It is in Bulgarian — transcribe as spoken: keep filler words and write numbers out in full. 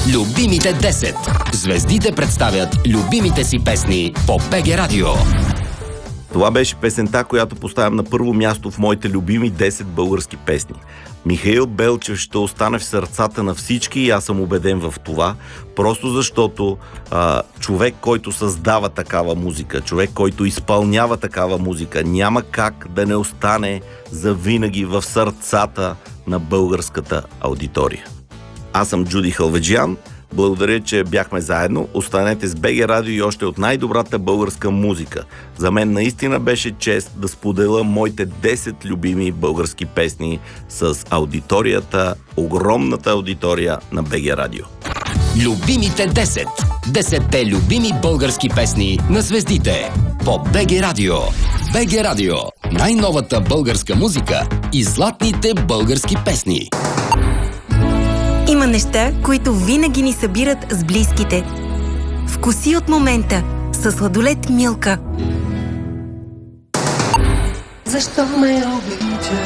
Любимите десет. Звездите представят любимите си песни по БГ Радио. Това беше песента, която поставям на първо място в моите любими десет български песни. Михаил Белчев ще остане в сърцата на всички и аз съм убеден в това, просто защото а, човек, който създава такава музика, човек, който изпълнява такава музика, няма как да не остане завинаги в сърцата на българската аудитория. Аз съм Джуди Халведжиян. Благодаря, че бяхме заедно. Останете с БГ Радио и още от най-добрата българска музика. За мен наистина беше чест да споделя моите десет любими български песни с аудиторията, огромната аудитория на БГ Радио. Любимите десет. Десетте любими български песни на звездите по БГ Радио. БГ Радио. Най-новата българска музика и златните български песни. Има неща, които винаги ни събират с близките. Вкуси от момента със сладолед Милка. Защо ме обичаш?